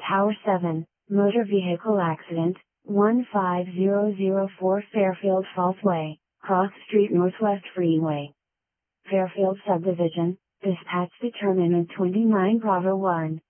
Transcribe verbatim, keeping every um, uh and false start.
Tower seven, motor vehicle accident, one five zero zero four Fairfield Falls Way, Cross Street Northwest Freeway. Fairfield Subdivision, dispatch determinant twenty-nine Bravo one.